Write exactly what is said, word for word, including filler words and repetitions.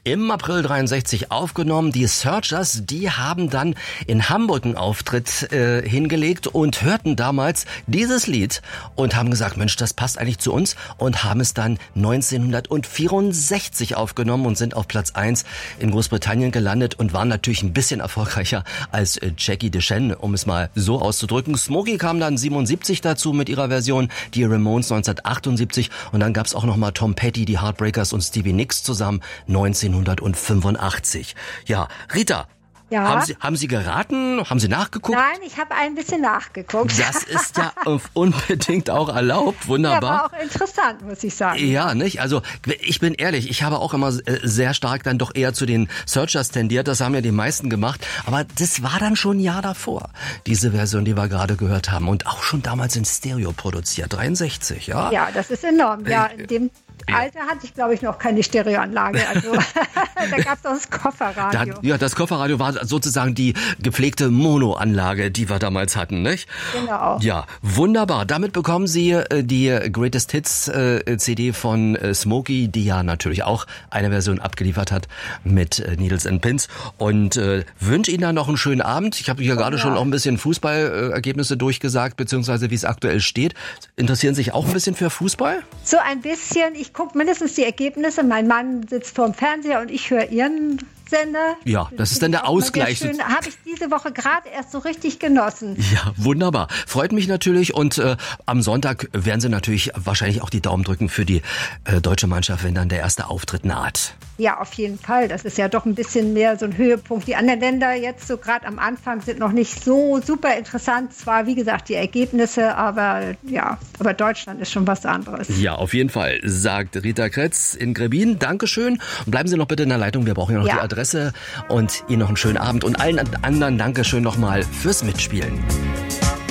im April dreiundsechzig aufgenommen. Die Searchers, die haben dann in Hamburg einen Auftritt äh, hingelegt und hörten damals dieses Lied und haben gesagt, Mensch, das passt eigentlich zu uns, und haben es dann neunzehnhundertvierundsechzig aufgenommen und sind auf Platz eins in Großbritannien gelandet und waren natürlich ein bisschen erfolgreicher als äh, Jackie DeShannon, um es mal so auszudrücken. Smokey kam dann siebenundsiebzig dazu mit ihrer Version, die Ramones neunzehnhundertachtundsiebzig, und dann gab's auch noch mal Tom Petty, die Heartbreakers und Stevie Nicks zusammen neunzehnhundertfünfundachtzig. Ja, Rita, Ja. haben Sie, haben Sie geraten? Haben Sie nachgeguckt? Nein, ich habe ein bisschen nachgeguckt. Das ist ja unbedingt auch erlaubt. Wunderbar. Ja, war auch interessant, muss ich sagen. Ja, nicht? Also ich bin ehrlich, ich habe auch immer sehr stark dann doch eher zu den Searchers tendiert. Das haben ja die meisten gemacht. Aber das war dann schon ein Jahr davor, diese Version, die wir gerade gehört haben. Und auch schon damals in Stereo produziert, dreiundsechzig, ja? Ja, das ist enorm. Ja, in dem Alter hatte ich, glaube ich, noch keine Stereoanlage. Also da gab es auch das Kofferradio. Da, ja, das Kofferradio war sozusagen die gepflegte Monoanlage, die wir damals hatten, nicht? Genau. Ja, wunderbar. Damit bekommen Sie äh, die Greatest Hits äh, C D von äh, Smokey, die ja natürlich auch eine Version abgeliefert hat mit äh, Needles and Pins. Und äh, wünsche Ihnen dann noch einen schönen Abend. Ich habe hier oh, gerade ja. schon auch ein bisschen Fußballergebnisse äh, durchgesagt, beziehungsweise wie es aktuell steht. Interessieren Sie sich auch ein bisschen für Fußball? So ein bisschen. Ich gucke mindestens die Ergebnisse. Mein Mann sitzt vorm Fernseher und ich höre Ihren Sender. Ja, das ist dann der Ausgleich. Schön. Habe ich diese Woche gerade erst so richtig genossen. Ja, wunderbar. Freut mich natürlich. Und äh, am Sonntag werden Sie natürlich wahrscheinlich auch die Daumen drücken für die äh, deutsche Mannschaft, wenn dann der erste Auftritt naht. Ja, auf jeden Fall. Das ist ja doch ein bisschen mehr so ein Höhepunkt. Die anderen Länder jetzt so gerade am Anfang sind noch nicht so super interessant. Zwar, wie gesagt, die Ergebnisse, aber ja, aber Deutschland ist schon was anderes. Ja, auf jeden Fall, sagt Rita Kretz in Grebin. Dankeschön. Und bleiben Sie noch bitte in der Leitung. Wir brauchen ja noch ja. die Adresse. Und Ihnen noch einen schönen Abend. Und allen anderen Dankeschön nochmal fürs Mitspielen.